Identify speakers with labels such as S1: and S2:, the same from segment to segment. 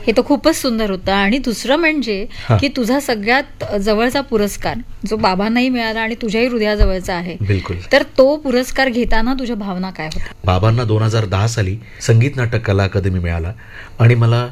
S1: हे तर खूपच सुंदर होतं. आणि दुसरं म्हणजे की तुझा सगळ्यात जवळचा पुरस्कार जो बाबांनाही मिळाला आणि तुझ्याही हृदयाजवळचा आहे.
S2: बिलकुल.
S1: तर तो पुरस्कार घेताना तुझ्या भावना काय होत्या?
S2: बाबांना 2010 साली संगीत नाटक कला अकादमी मिळाला आणि मला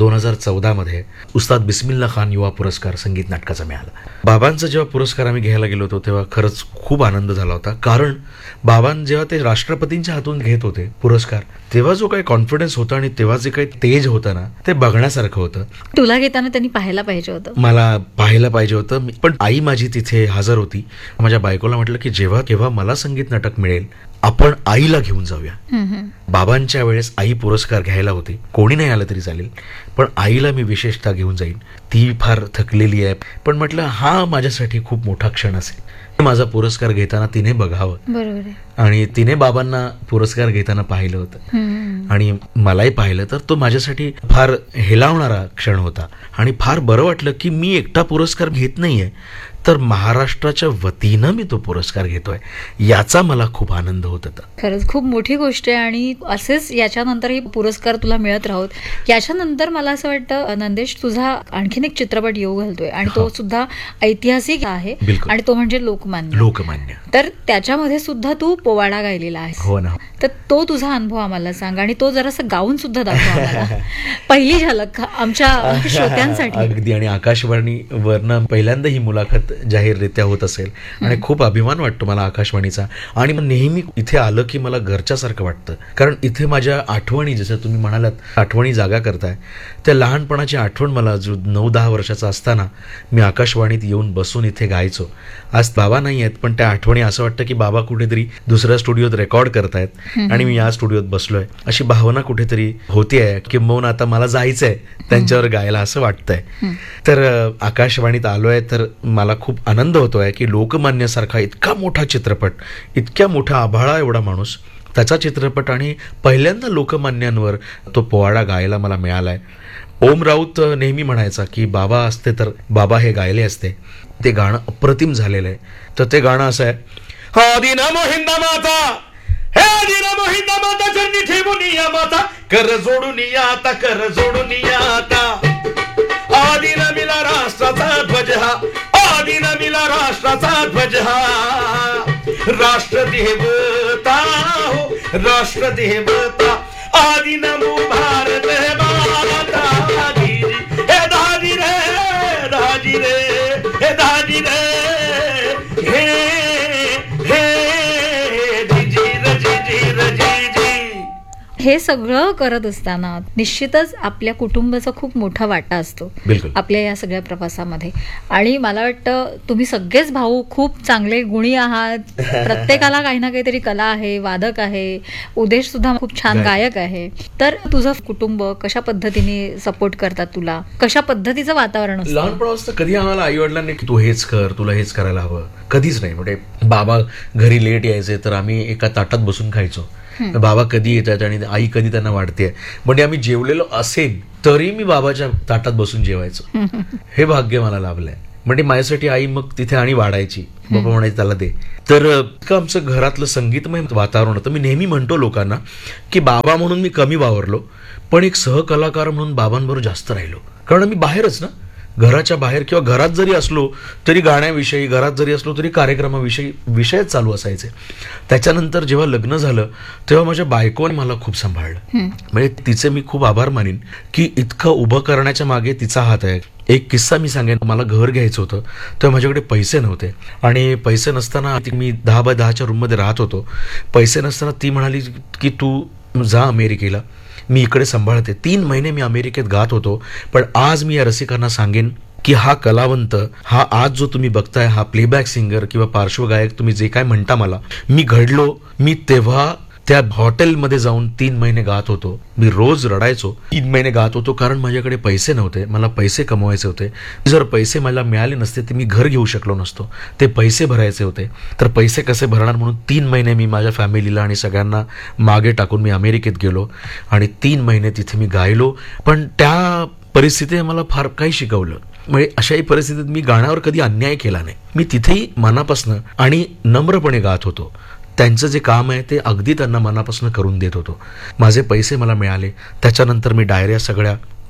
S2: 2014 मध्ये उस्ताद बिस्मिल्ला खान युवा पुरस्कार संगीत नाटकाचा मिळाला. बाबांचा जेव्हा पुरस्कार आम्ही घ्यायला गेलो होतो तेव्हा खरंच खूप आनंद झाला होता. कारण बाबां जेव्हा ते राष्ट्रपतींच्या हातून घेत होते पुरस्कार तेव्हा जो काही कॉन्फिडन्स होता आणि तेव्हा जे काही तेज होतं ना ते बघण्यासारखं होतं.
S1: तुला घेताना त्यांनी पाहायला पाहिजे होतं.
S2: मला पाहायला पाहिजे होतं. पण आई माझी तिथे हजर होती. माझ्या बायकोला म्हटलं की जेव्हा केव्हा मला संगीत नाटक मिळेल आपण आईला घेऊन जाऊया. बाबांच्या वेळेस आई पुरस्कार घ्यायला होती. कोणी नाही आलं तरी चालेल पण आईला मी विशेषतः घेऊन जाईन. ती फार थकलेली आहे पण म्हटलं हा माझ्यासाठी खूप मोठा क्षण असेल. माझा पुरस्कार घेताना तिने बघावं.
S1: बरोबर आहे.
S2: आणि तिने बाबांना पुरस्कार घेताना पाहिलं होतं आणि मलाही पाहिलं तर तो माझ्यासाठी फार हेलावणारा क्षण होता. आणि फार बरं वाटलं की मी एकटा पुरस्कार घेत नाहीये तर महाराष्ट्राच्या वतीनं मी तो पुरस्कार घेतोय याचा मला खूप आनंद होत होता.
S1: खरंच खूप मोठी गोष्ट आहे. आणि असेच याच्यानंतरही पुरस्कार तुला मिळत राहोत. याच्यानंतर मला असं वाटतं नंदेश तुझा आणखीन एक चित्रपट येऊ घालतोय आणि तो सुद्धा ऐतिहासिक आहे. आणि तो म्हणजे लोकमान्य. तर त्याच्यामध्ये सुद्धा तू पोवाडा गायलेला आहे.
S2: हो ना.
S1: तर तो तुझा अनुभव आम्हाला सांग आणि तो जरासा गाऊन सुद्धा दाखव आम्हाला. पहिली झलक आमच्या श्रोत्यांसाठी.
S2: अगदी. आणि आकाशवाणीवरनं पहिल्यांदा ही मुलाखत जाहीररित्या होत असेल आणि खूप अभिमान वाटतो मला आकाशवाणीचा. आणि नेहमी इथे आलं की मला घरच्यासारखं वाटतं. कारण इथे माझ्या आठवणी जसं तुम्ही म्हणालात आठवणी जागा करताय त्या लहानपणाची आठवण मला जो 9-10 वर्षाचा असताना मी आकाशवाणीत येऊन बसून इथे गायचो. आज बाबा नाही आहेत पण त्या आठवणी असं वाटतं की बाबा कुठेतरी दुसऱ्या स्टुडिओत रेकॉर्ड करतायत आणि मी या स्टुडिओत बसलोय अशी भावना कुठेतरी होतीये. किंबहुना आता मला जायचंय त्यांच्यावर गायला असं वाटतंय. तर आकाशवाणीत आलोय तर मला खूप आनंद होतोय की लोकमान्यासारखा इतका मोठा चित्रपट इतक्या मोठा आभाळा एवढा माणूस त्याचा चित्रपट आणि पहिल्यांदा लोकमान्यांवर तो पोवाडा गायला मला मिळालाय. ओम राऊत नेहमी म्हणायचा की बाबा असते तर बाबा हे गायले असते. ते गाणं अप्रतिम झालेलं आहे. तर ते गाणं असं आहे. आदि नमो हिंदा माता हे आदि नमो हिंदा माता चरणी ठेवून या माता कर जोडून या आता कर जोडून या आता आदि नमिला राष्ट्राचा ध्वज हा आदि नमिला राष्ट्राचा ध्वज हा राष्ट्रदेवता हो राष्ट्रदेवता आदि नमो भारत माता हे दादी रे दादी रे हे दादी रे हे हे
S1: हे सगळं करत असताना निश्चितच आपल्या कुटुंबाचा खूप मोठा वाटा असतो आपल्या या सगळ्या प्रवासामध्ये. आणि मला वाटतं तुम्ही सगळेच भाऊ खूप चांगले गुणी आहात. प्रत्येकाला काही ना काहीतरी कला आहे. वादक आहे. उदेश सुद्धा खूप छान गायक आहे. तर तुझं कुटुंब कशा पद्धतीने सपोर्ट करतात तुला? कशा पद्धतीचं वातावरण असतं?
S2: लहानपणापासून कधी आम्हाला आई वडिलांनी की तू हेच कर तुला हेच करायला हवं कधीच नाही. म्हणजे बाबा घरी लेट यायचे तर आम्ही एका ताटात बसून खायचो. बाबा कधी येतात आणि आई कधी त्यांना वाढते. म्हणजे आम्ही जेवलेलो असेल तरी मी बाबाच्या ताटात बसून जेवायचो. हे भाग्य मला लाभलंय. म्हणजे माझ्यासाठी आई मग तिथे आणि वाढायची. बाबा म्हणायचे त्याला दे. तर आमचं घरातलं संगीतमय वातावरण होतं. मी नेहमी म्हणतो लोकांना की बाबा म्हणून मी कमी वावरलो पण एक सहकलाकार म्हणून बाबांबरोबर जास्त राहिलो. कारण मी बाहेरच ना घराच्या बाहेर किंवा घरात जरी असलो तरी गाण्याविषयी घरात जरी असलो तरी कार्यक्रमाविषयी विषयच चालू असायचे. त्याच्यानंतर जेव्हा लग्न झालं तेव्हा माझ्या बायकोने मला खूप सांभाळलं. म्हणजे तिचे मी खूप आभार मानीन की इतकं उभं करण्याच्या मागे तिचा हात आहे. एक किस्सा मी सांगेन. मला घर घ्यायचं होतं तेव्हा माझ्याकडे पैसे नव्हते आणि पैसे नसताना मी 10x10च्या रूममध्ये राहत होतो. पैसे नसताना ती म्हणाली की तू जा अमेरिकेला मी इकडे सांभाळते. 3 महिने मी अमेरिकेत गात होतो. पण आज मी या रसिकांना सांगेन की हा कलावंत हा आज जो तुम्ही बघताय हा प्लेबॅक सिंगर किंवा पार्श्वगायक तुम्ही जे काय म्हणता मला मी घडलो. मी तेव्हा त्या हॉटेलमध्ये जाऊन 3 महिने गात होतो. मी रोज रडायचो. 3 महिने गात होतो कारण माझ्याकडे पैसे नव्हते. मला पैसे कमवायचे होते. जर पैसे मला मिळाले नसते तर मी घर घेऊ शकलो नसतो. ते पैसे भरायचे होते. तर पैसे कसे भरणार म्हणून 3 महिने मी माझ्या फॅमिलीला आणि सगळ्यांना मागे टाकून मी अमेरिकेत गेलो आणि 3 महिने तिथे मी गायलो. पण त्या परिस्थितीने मला फार काही शिकवलं. म्हणजे अशाही परिस्थितीत मी गाण्यावर कधी अन्याय केला नाही. मी तिथेही मनापासून आणि नम्रपणे गात होतो. त्यांचं जे काम आहे ते अगदी त्यांना मनापासून करून देत होतो. माझे पैसे मला मिळाले. त्याच्यानंतर मी डायऱ्या सगळ्या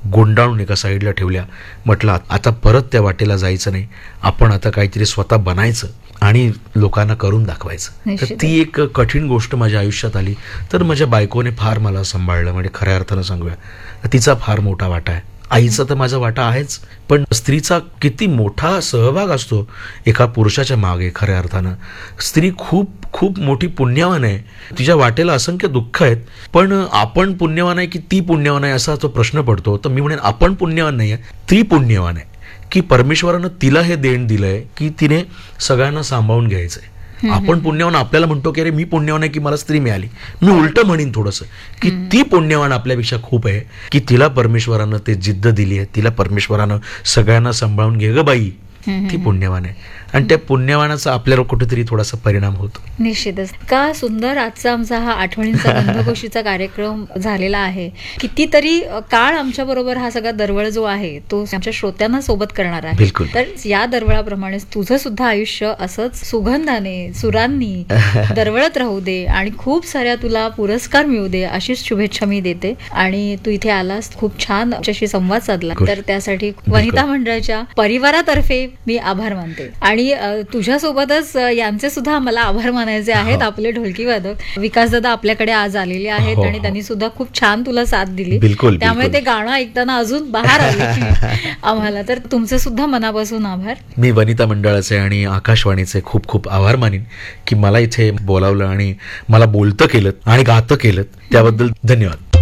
S2: गुंडाळून एका साईडला ठेवल्या. म्हटलं आता परत त्या वाटेला जायचं नाही, आपण आता काहीतरी स्वतः बनायचं आणि लोकांना करून दाखवायचं. तर ती एक कठीण गोष्ट माझ्या आयुष्यात आली. तर माझ्या बायकोने फार मला सांभाळलं, म्हणजे खऱ्या अर्थानं सांगूया तिचा फार मोठा वाटा आहे. आईचा तर माझा वाटा आहेच, पण स्त्रीचा किती मोठा सहभाग असतो एका पुरुषाच्या मागे. खऱ्या अर्थानं स्त्री खूप खूप मोठी पुण्यवान आहे. तिच्या वाटेला असंख्य दुःख आहेत, पण आपण पुण्यवान आहे की ती पुण्यवान आहे असा तो प्रश्न पडतो. तर मी म्हणेन आपण पुण्यवान नाही आहे, ती पुण्यवान आहे की परमेश्वरानं तिला हे देण दिलंय की तिने सगळ्यांना सांभाळून घ्यायचंय. आपण पुण्यवान आपल्याला म्हणतो की अरे मी पुण्यवान आहे की मला स्त्री मिळाली. मी उलट म्हणीन थोडंसं की ती पुण्यवान आपल्यापेक्षा खूप आहे की तिला परमेश्वरानं ते जिद्द दिली आहे, तिला परमेश्वरानं सगळ्यांना सांभाळून घे ग बाई, ती पुण्यवान आहे. आणि त्या पुण्यवानाचा आपल्याला कुठेतरी थोडासा परिणाम होतो.
S1: निश्चितच. का सुंदर आजचा आमचा हा आठवणींचा गंधगोशीचा कार्यक्रम झालेला आहे. कितीतरी काळ आमच्या बरोबर हा सगळा दरवळ जो आहे तो आमच्या श्रोत्यांना सोबत करणार आहे. तर या दरवळाप्रमाणे तुझं सुद्धा आयुष्य असंच सुगंधाने सुरांनी दरवळत राहू दे आणि खूप साऱ्या तुला पुरस्कार मिळू दे अशीच शुभेच्छा मी देते. आणि तू इथे आलास, खूप छान आमच्याशी संवाद साधला, तर त्यासाठी वनिता मंडळाच्या परिवारातर्फे मी आभार मानते. आणि तुझ्यासोबतच यांचे सुद्धा मला आभार मानायचे आहेत. आपले ढोलकी वादक विकासदादा आपल्याकडे आज आलेले आहेत आणि त्यांनी सुद्धा खूप छान तुला साथ दिली. त्यामुळे ते गाणं ऐकताना अजून बाहेर आले आम्हाला. तर तुमचे सुद्धा मनापासून आभार.
S2: मी वनिता मंडळाचे आणि आकाशवाणीचे खूप खूप आभार मानीन की मला इथे बोलावलं आणि मला बोलतं केलं आणि गातं केलं, त्याबद्दल धन्यवाद.